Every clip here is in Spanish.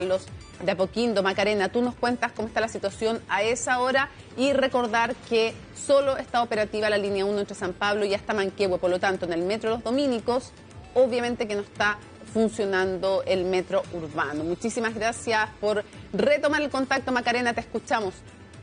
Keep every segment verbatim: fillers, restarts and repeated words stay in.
Carlos, de Apoquindo, Macarena. Tú nos cuentas cómo está la situación a esa hora y recordar que solo está operativa la línea uno entre San Pablo y hasta Manquehue, por lo tanto en el metro Los Dominicos obviamente que no está funcionando el metro urbano. Muchísimas gracias por retomar el contacto, Macarena, te escuchamos.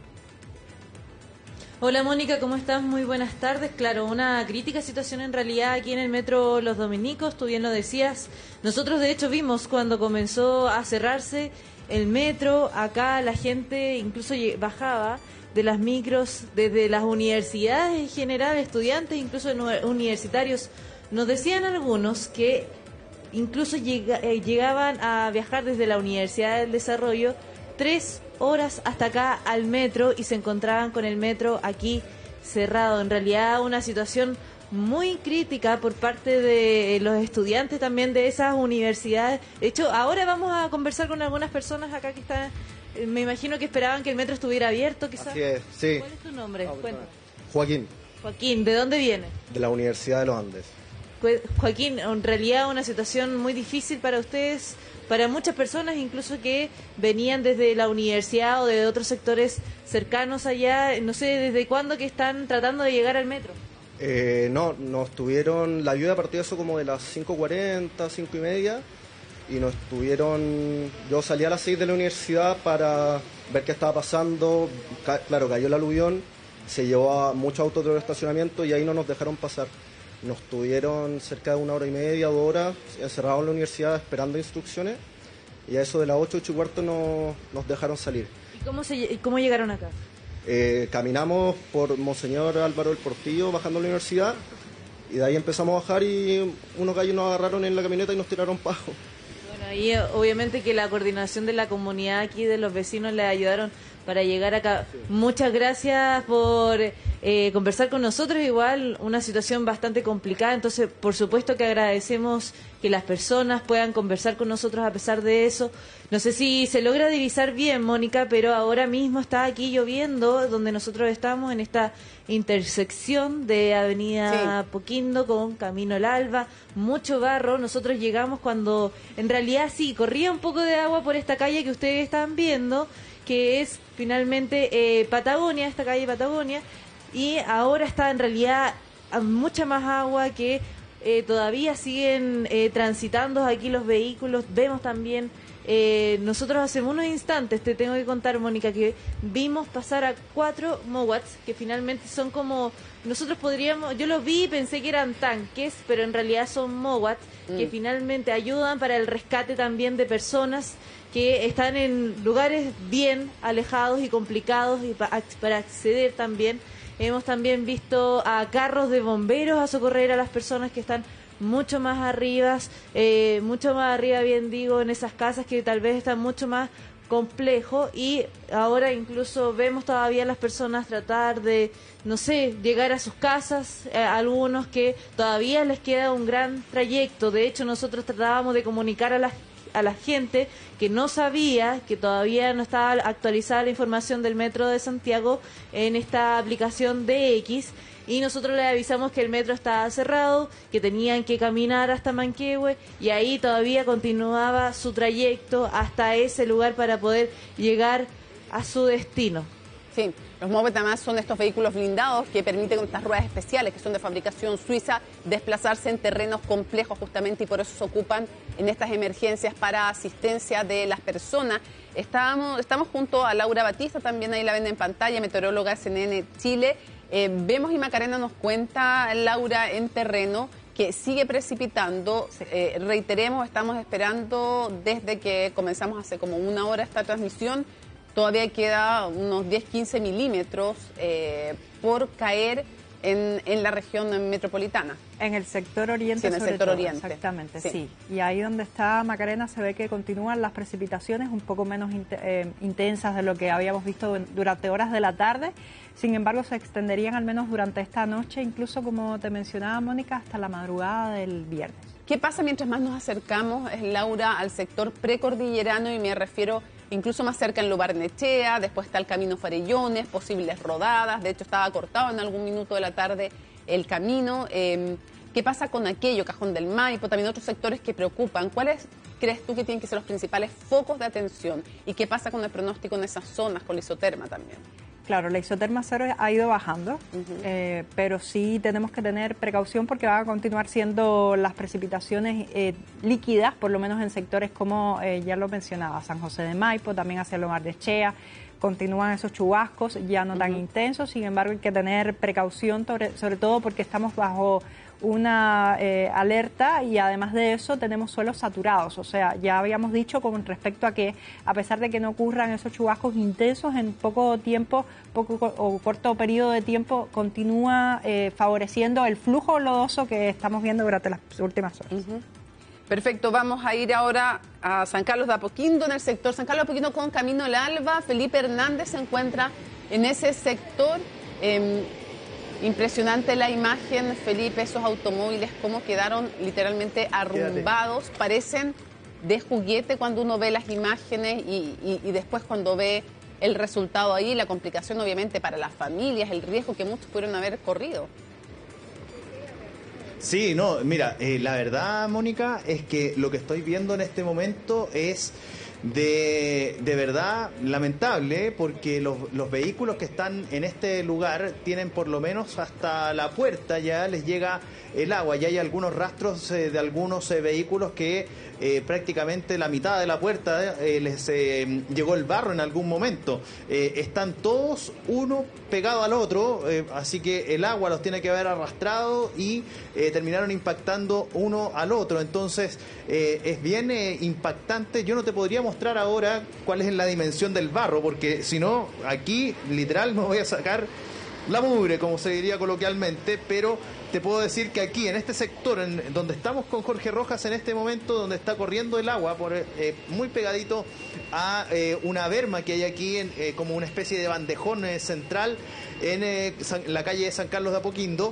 Hola Mónica, ¿cómo estás? Muy buenas tardes. Claro, una crítica situación en realidad aquí en el metro Los Dominicos, tú bien lo decías. Nosotros de hecho vimos cuando comenzó a cerrarse el metro, acá la gente incluso bajaba de las micros, desde las universidades en general, estudiantes, incluso universitarios. Nos decían algunos que incluso llega, eh, llegaban a viajar desde la Universidad del Desarrollo tres horas hasta acá al metro y se encontraban con el metro aquí cerrado. En realidad una situación muy crítica por parte de los estudiantes también de esas universidades. De hecho, ahora vamos a conversar con algunas personas acá que están, me imagino que esperaban que el metro estuviera abierto quizás. Así es, sí. ¿Cuál es tu nombre? Cuéntame. Joaquín. Joaquín, ¿de dónde viene? De la Universidad de los Andes. Joaquín, en realidad una situación muy difícil para ustedes, para muchas personas incluso que venían desde la universidad o de otros sectores cercanos allá. No sé, ¿desde cuándo que están tratando de llegar al metro? Eh, no, nos tuvieron, la lluvia partió eso como de las cinco cuarenta, cinco y media, y nos tuvieron, yo salí a las seis de la universidad para ver qué estaba pasando. Ca claro, cayó el aluvión, se llevó a muchos autos del estacionamiento y ahí no nos dejaron pasar. Nos tuvieron cerca de una hora y media, dos horas, encerrados en la universidad esperando instrucciones, y a eso de las ocho, ocho y cuarto no, nos dejaron salir. ¿Y cómo, se, cómo llegaron acá? Eh, caminamos por Monseñor Álvaro del Portillo, bajando a la universidad, y de ahí empezamos a bajar y unos gallos nos agarraron en la camioneta y nos tiraron pajo. Bueno, y obviamente que la coordinación de la comunidad aquí, de los vecinos, le ayudaron para llegar acá. Sí. Muchas gracias por eh, conversar con nosotros. Igual una situación bastante complicada, entonces por supuesto que agradecemos que las personas puedan conversar con nosotros a pesar de eso. No sé si se logra divisar bien, Mónica, pero ahora mismo está aquí lloviendo donde nosotros estamos, en esta intersección de Avenida sí. Apoquindo con Camino El Alba, mucho barro. Nosotros llegamos cuando en realidad sí, corría un poco de agua por esta calle que ustedes están viendo, que es finalmente eh, Patagonia, esta calle Patagonia, y ahora está en realidad mucha más agua que eh, todavía siguen eh, transitando aquí los vehículos. Vemos también, eh, nosotros hace unos instantes, te tengo que contar, Mónica, que vimos pasar a cuatro mowats, que finalmente son como, nosotros podríamos, yo los vi y pensé que eran tanques, pero en realidad son mowats, mm. que finalmente ayudan para el rescate también de personas que están en lugares bien alejados y complicados y pa para acceder también. Hemos también visto a carros de bomberos a socorrer a las personas que están mucho más arriba, eh, mucho más arriba, bien digo, en esas casas que tal vez están mucho más complejo, y ahora incluso vemos todavía a las personas tratar de, no sé, llegar a sus casas, eh, algunos que todavía les queda un gran trayecto. De hecho, nosotros tratábamos de comunicar a las a la gente que no sabía, que todavía no estaba actualizada la información del Metro de Santiago en esta aplicación de X, y nosotros les avisamos que el metro estaba cerrado, que tenían que caminar hasta Manquehue, y ahí todavía continuaba su trayecto hasta ese lugar para poder llegar a su destino. Sí, los mowats además son estos vehículos blindados que permiten con estas ruedas especiales que son de fabricación suiza desplazarse en terrenos complejos justamente, y por eso se ocupan en estas emergencias para asistencia de las personas. Estamos, estamos junto a Laura Batista, también ahí la ven en pantalla, meteoróloga C N N Chile. Eh, vemos y Macarena nos cuenta, Laura, en terreno que sigue precipitando. Eh, reiteremos, estamos esperando desde que comenzamos hace como una hora esta transmisión. Todavía queda unos diez a quince milímetros eh, por caer en, en la región metropolitana. En el sector oriente, sí, en el sobre sector todo, oriente. Exactamente, sí. sí. Y ahí donde está Macarena se ve que continúan las precipitaciones un poco menos int eh, intensas de lo que habíamos visto durante horas de la tarde. Sin embargo, se extenderían al menos durante esta noche, incluso como te mencionaba, Mónica, hasta la madrugada del viernes. ¿Qué pasa mientras más nos acercamos, Laura, al sector precordillerano? Y me refiero incluso más cerca en Lo Barnechea, después está el camino Farellones, posibles rodadas. De hecho, estaba cortado en algún minuto de la tarde el camino. Eh, ¿Qué pasa con aquello, Cajón del Maipo, también otros sectores que preocupan? ¿Cuál es crees tú que tienen que ser los principales focos de atención? ¿Y qué pasa con el pronóstico en esas zonas, con la isoterma también? Claro, la isoterma cero ha ido bajando, uh-huh. eh, pero sí tenemos que tener precaución porque van a continuar siendo las precipitaciones eh, líquidas, por lo menos en sectores como eh, ya lo mencionaba, San José de Maipo, también hacia Lomar de Echea. Continúan esos chubascos ya no tan uh-huh. intensos, sin embargo hay que tener precaución sobre, sobre todo porque estamos bajo una eh, alerta y además de eso tenemos suelos saturados, o sea, ya habíamos dicho con respecto a que a pesar de que no ocurran esos chubascos intensos en poco tiempo, poco o corto periodo de tiempo, continúa eh, favoreciendo el flujo lodoso que estamos viendo durante las últimas horas. Uh-huh. Perfecto, vamos a ir ahora a San Carlos de Apoquindo, en el sector San Carlos de Apoquindo con Camino al Alba. Felipe Hernández se encuentra en ese sector. Eh, impresionante la imagen, Felipe, esos automóviles, cómo quedaron literalmente arrumbados. Quédate. Parecen de juguete cuando uno ve las imágenes y, y, y después cuando ve el resultado ahí, la complicación obviamente para las familias, el riesgo que muchos pudieron haber corrido. Sí, no, mira, eh, la verdad, Mónica, es que lo que estoy viendo en este momento es de, de verdad lamentable, porque los, los vehículos que están en este lugar tienen por lo menos hasta la puerta, ya les llega el agua, ya hay algunos rastros eh, de algunos eh, vehículos que eh, prácticamente la mitad de la puerta eh, les eh, llegó el barro en algún momento. Eh, están todos uno pegado al otro, eh, así que el agua los tiene que haber arrastrado y eh, terminaron impactando uno al otro. Entonces eh, es bien eh, impactante. Yo no te podría mostrar ahora cuál es la dimensión del barro, porque si no, aquí literal me voy a sacar la mugre, como se diría coloquialmente, pero te puedo decir que aquí, en este sector, en donde estamos con Jorge Rojas en este momento, donde está corriendo el agua, por, eh, muy pegadito a eh, una berma que hay aquí, en, eh, como una especie de bandejón eh, central, en eh, San, la calle de San Carlos de Apoquindo,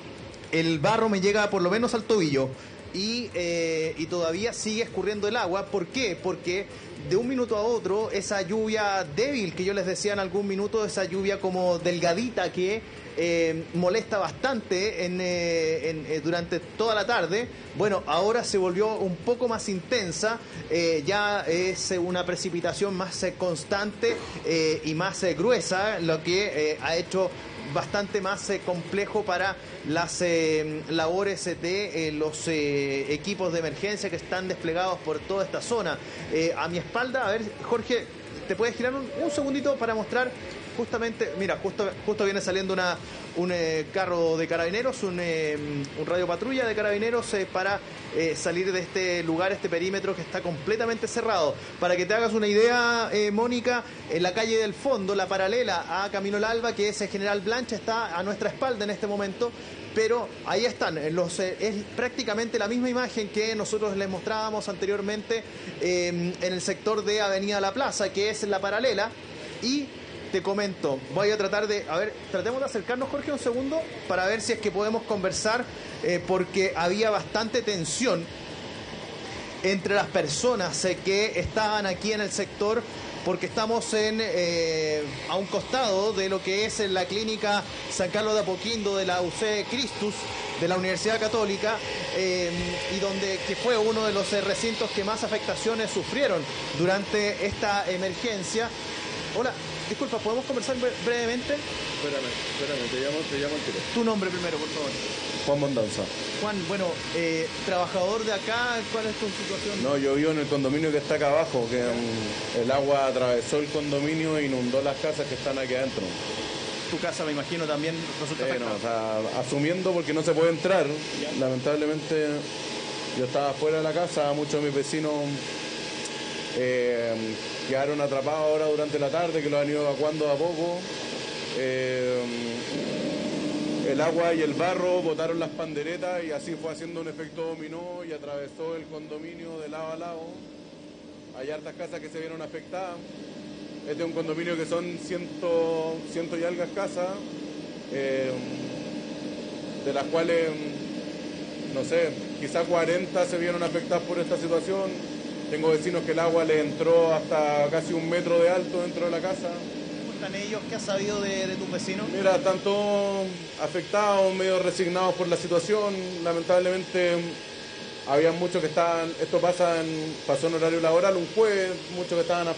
el barro me llega por lo menos al tobillo. Y, eh, y todavía sigue escurriendo el agua. ¿Por qué? Porque de un minuto a otro, esa lluvia débil que yo les decía en algún minuto, esa lluvia como delgadita que eh, molesta bastante en, eh, en, eh, durante toda la tarde, bueno, ahora se volvió un poco más intensa, eh, ya es una precipitación más eh, constante eh, y más eh, gruesa, lo que eh, ha hecho bastante más eh, complejo para las eh, labores de eh, los eh, equipos de emergencia que están desplegados por toda esta zona. Eh, a mi espalda, a ver, Jorge, ¿te puedes girar un, un segundito para mostrar justamente? Mira, justo, justo viene saliendo una, un eh, carro de carabineros, un, eh, un radio patrulla de carabineros eh, para eh, salir de este lugar, este perímetro que está completamente cerrado. Para que te hagas una idea, eh, Mónica, en la calle del fondo, la paralela a Camino al Alba, que es el General Blanche, está a nuestra espalda en este momento, pero ahí están, los, eh, es prácticamente la misma imagen que nosotros les mostrábamos anteriormente eh, en el sector de Avenida La Plaza, que es la paralela, y te comento, voy a tratar de, a ver, tratemos de acercarnos, Jorge, un segundo, para ver si es que podemos conversar, eh, porque había bastante tensión entre las personas eh, que estaban aquí en el sector, porque estamos en eh, a un costado de lo que es la clínica San Carlos de Apoquindo de la U C Christus, de la Universidad Católica, eh, y donde que fue uno de los eh, recintos que más afectaciones sufrieron durante esta emergencia. Hola, disculpa, ¿podemos conversar brevemente? Espérame, espérame, te llamo, te llamo al tiro. Tu nombre primero, por favor. Juan Mondanza. Juan, bueno, eh, trabajador de acá, ¿cuál es tu situación? No, yo vivo en el condominio que está acá abajo, que um, el agua atravesó el condominio e inundó las casas que están aquí adentro. Tu casa, me imagino, también resulta eh, afectada. No, o sea, asumiendo porque no se puede entrar, lamentablemente yo estaba fuera de la casa, muchos de mis vecinos eh, quedaron atrapados ahora durante la tarde, que los han ido evacuando a poco. Eh, el agua y el barro botaron las panderetas y así fue haciendo un efecto dominó y atravesó el condominio de lado a lado. Hay hartas casas que se vieron afectadas. Este es un condominio que son ciento, ciento y algas casas, eh, de las cuales, no sé, quizás cuarenta se vieron afectadas por esta situación. Tengo vecinos que el agua le entró hasta casi un metro de alto dentro de la casa. ¿Están ellos? ¿Qué has sabido de, de tus vecinos? Mira, están todos afectados, medio resignados por la situación. Lamentablemente había muchos que estaban, esto pasa en, pasó en horario laboral un jueves, muchos que estaban